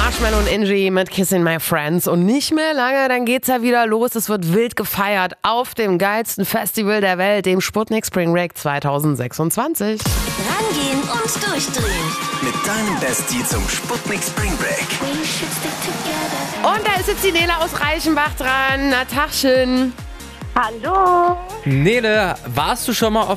Marshmello und Ingi mit Kissing My Friends. Und nicht mehr lange, dann geht's ja wieder los. Es wird wild gefeiert auf dem geilsten Festival der Welt, dem Sputnik Spring Break 2026. Rangehen und durchdrehen. Mit deinem Bestie zum Sputnik Spring Break. Und da ist jetzt die Nele aus Reichenbach dran. Na, Tachchen. Hallo. Nele, warst du schon mal auf